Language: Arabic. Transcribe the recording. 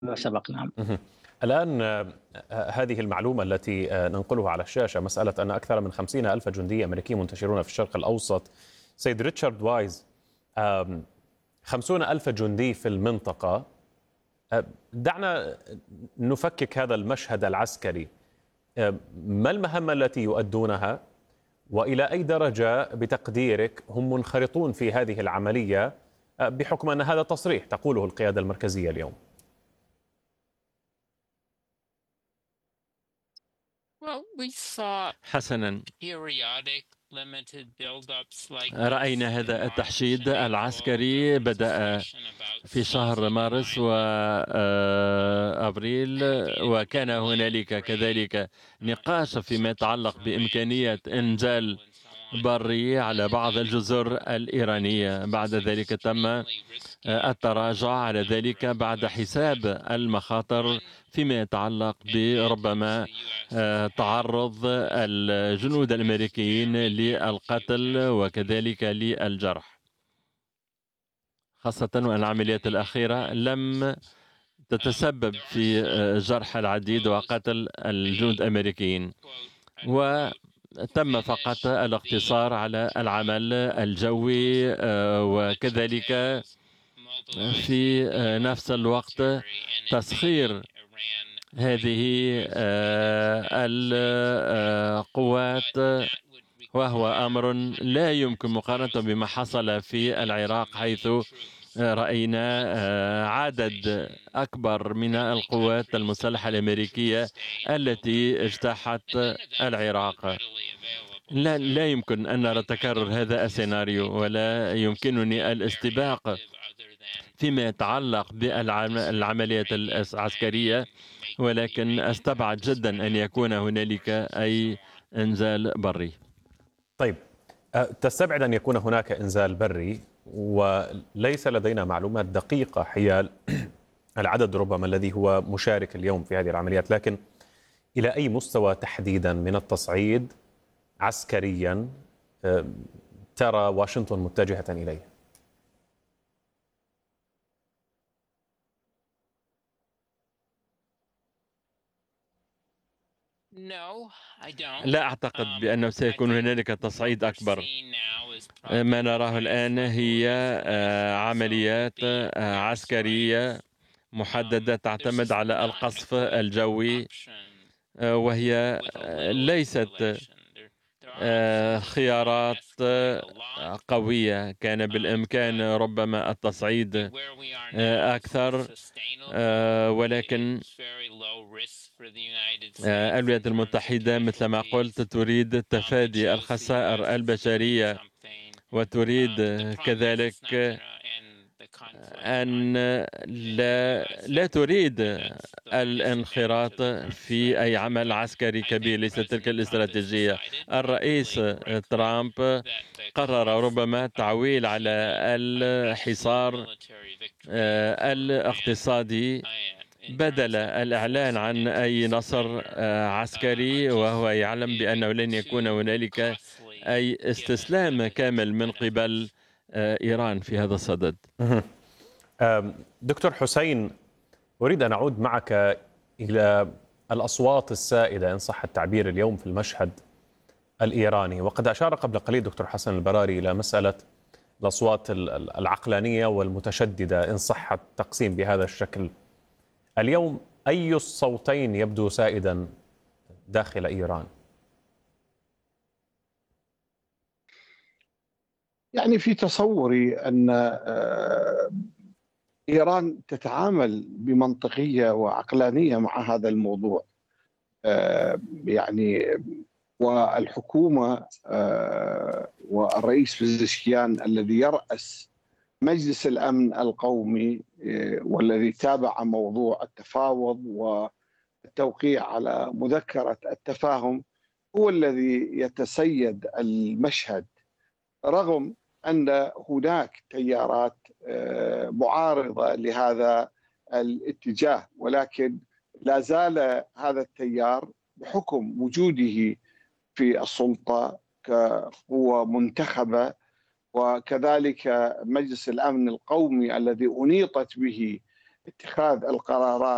فيما سبق. نعم. مهم. الآن هذه المعلومة التي ننقلها على الشاشة، مسألة أن أكثر من 50 ألف جندي أمريكي منتشرون في الشرق الأوسط. سيد ريتشارد وايز، 50 ألف جندي في المنطقة. دعنا نفكك هذا المشهد العسكري. ما المهمة التي يؤدونها، وإلى أي درجة بتقديرك هم منخرطون في هذه العملية، بحكم أن هذا تصريح تقوله القيادة المركزية اليوم؟ حسنا، رأينا هذا التحشيد العسكري بدأ في شهر مارس وأبريل، وكان هنالك كذلك نقاش فيما يتعلق بإمكانية إنزال بري على بعض الجزر الإيرانية. بعد ذلك تم التراجع على ذلك بعد حساب المخاطر فيما يتعلق بربما تعرض الجنود الأمريكيين للقتل وكذلك للجرح، خاصة وأن العمليات الأخيرة لم تتسبب في جرح العديد وقتل الجنود الأمركيين، وتم فقط الاقتصار على العمل الجوي، وكذلك في نفس الوقت تسخير هذه القوات، وهو أمر لا يمكن مقارنة بما حصل في العراق، حيث رأينا عدد أكبر من القوات المسلحة الأمريكية التي اجتاحت العراق. لا يمكن أن نرى تكرر هذا السيناريو، ولا يمكنني الاستباق فيما يتعلق بالعمليات العسكرية، ولكن أستبعد جدا أن يكون هنالك أي إنزال بري. طيب، تستبعد أن يكون هناك إنزال بري، وليس لدينا معلومات دقيقة حيال العدد ربما الذي هو مشارك اليوم في هذه العمليات، لكن إلى أي مستوى تحديدا من التصعيد عسكريا ترى واشنطن متجهة إليه؟ لا أعتقد بأنه سيكون هنالك تصعيد أكبر. ما نراه الآن هي عمليات عسكرية محددة تعتمد على القصف الجوي، وهي ليست خيارات قوية. كان بالإمكان ربما التصعيد أكثر، ولكن الولايات المتحدة مثل ما قلت تريد تفادي الخسائر البشرية، وتريد كذلك أن لا تريد الانخراط في أي عمل عسكري كبير. ليست تلك الاستراتيجية. الرئيس ترامب قرر ربما التعويل على الحصار الاقتصادي بدل الإعلان عن أي نصر عسكري، وهو يعلم بأنه لن يكون هنالك أي استسلام كامل من قبل إيران في هذا الصدد. دكتور حسين، أريد أن أعود معك إلى الأصوات السائدة إن صح التعبير اليوم في المشهد الإيراني، وقد أشار قبل قليل دكتور حسن البراري إلى مسألة الأصوات العقلانية والمتشددة إن صح التقسيم بهذا الشكل. اليوم أي الصوتين يبدو سائدا داخل إيران؟ يعني في تصوري أن إيران تتعامل بمنطقية وعقلانية مع هذا الموضوع، يعني والحكومة والرئيس بزشكيان الذي يرأس مجلس الأمن القومي والذي تابع موضوع التفاوض والتوقيع على مذكرة التفاهم هو الذي يتسيد المشهد، رغم أن هناك تيارات معارضة لهذا الاتجاه، ولكن لا زال هذا التيار بحكم وجوده في السلطة كقوة منتخبة، وكذلك مجلس الأمن القومي الذي أنيطت به اتخاذ القرارات